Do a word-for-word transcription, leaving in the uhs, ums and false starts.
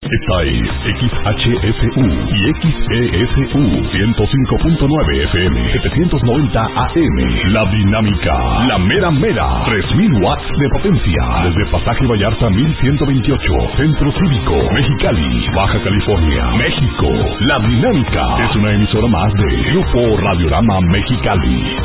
Esta es X H S U y X E S U ciento cinco punto nueve F M, setecientos noventa A M. La Dinámica, la mera mera, tres mil watts de potencia. Desde Pasaje Vallarta mil ciento veintiocho, Centro Cívico, Mexicali, Baja California, México. La Dinámica es una emisora más de Grupo Radiorama Mexicali.